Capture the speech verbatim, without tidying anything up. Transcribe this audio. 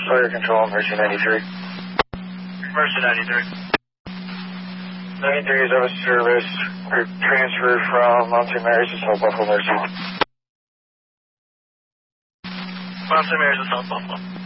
Fire control, Mercy ninety-three. Mercy ninety-three. ninety-three is out of service. We're transferred from Mount Saint Mary's to South Buffalo Mercy. Mount Saint Mary's to South Buffalo.